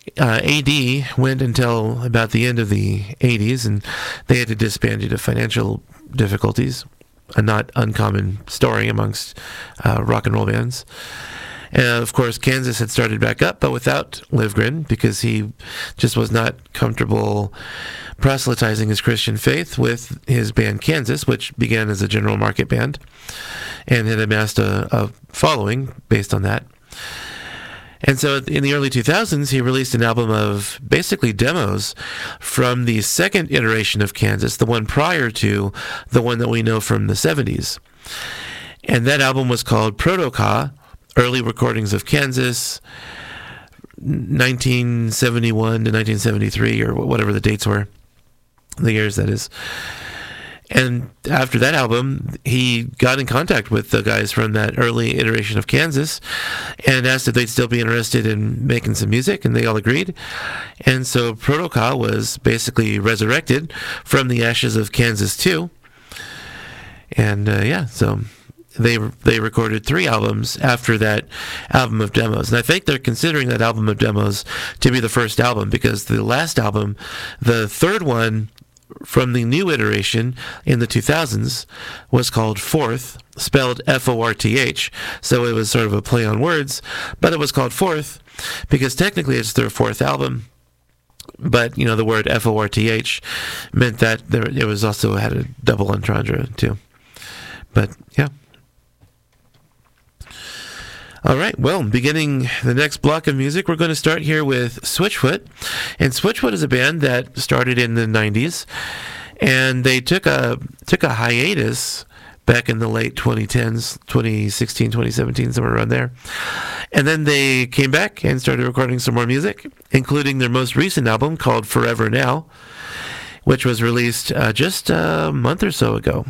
AD went until about the end of the 80s, and they had to disband due to financial difficulties. A not uncommon story amongst rock and roll bands. Of course, Kansas had started back up, but without Livgren, because he just was not comfortable proselytizing his Christian faith with his band Kansas, which began as a general market band and had amassed a following based on that. And so in the early 2000s, he released an album of basically demos from the second iteration of Kansas, the one prior to the one that we know from the 70s. And that album was called Proto-Ka, Early Recordings of Kansas, 1971 to 1973, or whatever the dates were, the years that is. And after that album, he got in contact with the guys from that early iteration of Kansas and asked if they'd still be interested in making some music, and they all agreed. And so Proto-Ka was basically resurrected from the ashes of Kansas 2. And so they recorded 3 albums after that album of demos. And I think they're considering that album of demos to be the first album, because the last album, the third one from the new iteration in the 2000s, was called Fourth, spelled F-O-R-T-H. So it was sort of a play on words, but it was called Fourth because technically it's their 4th album. But, the word F-O-R-T-H meant that it was also had a double entendre too. But, yeah. All right, well, beginning the next block of music, we're going to start here with Switchfoot. And Switchfoot is a band that started in the 90s, and they took a hiatus back in the late 2010s, 2016, 2017, somewhere around there. And then they came back and started recording some more music, including their most recent album called Forever Now, which was released just a month or so ago.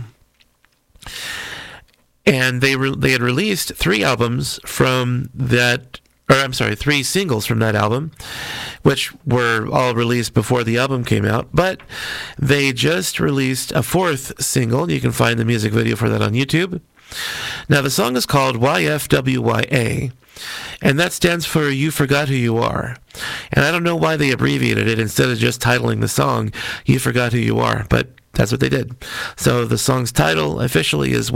And they had released 3 albums from that, 3 singles from that album, which were all released before the album came out. But they just released a 4th single. You can find the music video for that on YouTube. Now, the song is called YFWYA, and that stands for You Forgot Who You Are. And I don't know why they abbreviated it instead of just titling the song You Forgot Who You Are, but that's what they did. So the song's title officially is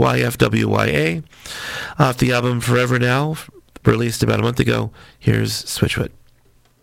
YFWYA, off the album Forever Now, released about a month ago. Here's Switchfoot.